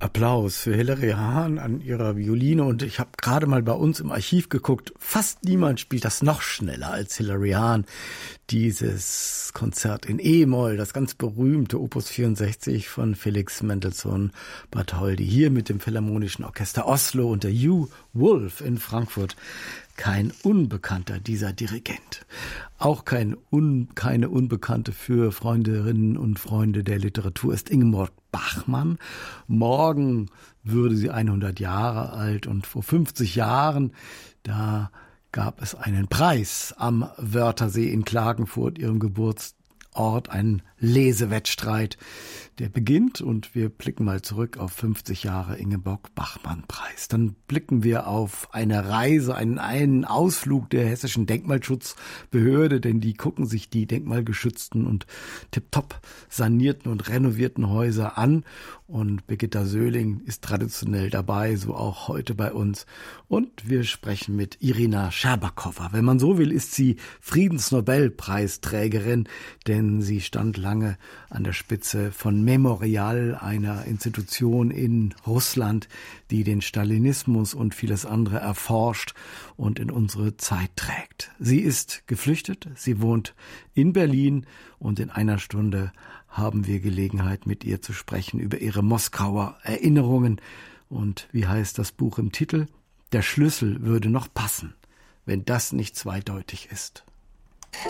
Applaus für Hilary Hahn an ihrer Violine, und ich habe gerade mal bei uns im Archiv geguckt, fast niemand spielt das noch schneller als Hilary Hahn. Dieses Konzert in E-Moll, das ganz berühmte Opus 64 von Felix Mendelssohn Bartholdy, hier mit dem Philharmonischen Orchester Oslo und der Hugh Wolf in Frankfurt. Kein Unbekannter, dieser Dirigent. Auch keine Unbekannte für Freundinnen und Freunde der Literatur ist Ingeborg Bachmann. Morgen würde sie 100 Jahre alt, und vor 50 Jahren, da gab es einen Preis am Wörthersee in Klagenfurt, ihrem Geburtsort, einen Lesewettstreit, der beginnt, und wir blicken mal zurück auf 50 Jahre Ingeborg Bachmann Preis. Dann blicken wir auf eine Reise, einen Ausflug der Hessischen Denkmalschutzbehörde, denn die gucken sich die denkmalgeschützten und tipptopp sanierten und renovierten Häuser an, und Birgitta Söhling ist traditionell dabei, so auch heute bei uns, und wir sprechen mit Irina Scherbakowa. Wenn man so will, ist sie Friedensnobelpreisträgerin, denn sie stand lange an der Spitze von Memorial, einer Institution in Russland, die den Stalinismus und vieles andere erforscht und in unsere Zeit trägt. Sie ist geflüchtet, sie wohnt in Berlin, und in einer Stunde haben wir Gelegenheit, mit ihr zu sprechen über ihre Moskauer Erinnerungen. Und wie heißt das Buch im Titel? Der Schlüssel würde noch passen, wenn das nicht zweideutig ist.